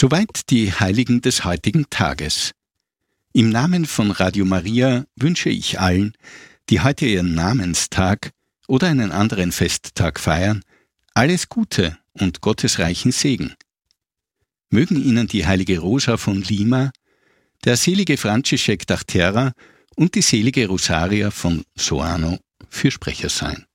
Soweit die Heiligen des heutigen Tages. Im Namen von Radio Maria wünsche ich allen, die heute ihren Namenstag oder einen anderen Festtag feiern, alles Gute und gottesreichen Segen. Mögen Ihnen die heilige Rosa von Lima, der selige Franciszek d'Artera und die selige Rosaria von Soano Fürsprecher sein.